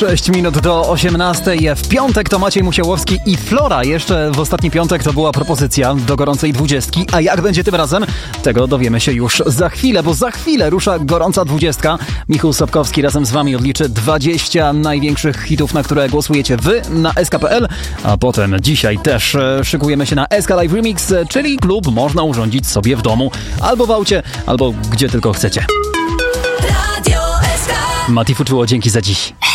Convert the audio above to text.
6 minut do 18. W piątek to Maciej Musiałowski i Flora. Jeszcze w ostatni piątek to była propozycja do gorącej 20. A jak będzie tym razem? Tego dowiemy się już za chwilę, bo za chwilę rusza gorąca 20. Michał Sobkowski razem z wami odliczy 20 największych hitów, na które głosujecie wy na sk.pl. A potem dzisiaj też szykujemy się na SK Live Remix, czyli klub można urządzić sobie w domu, albo w aucie, albo gdzie tylko chcecie. Mati Fuczuło, dzięki za dziś.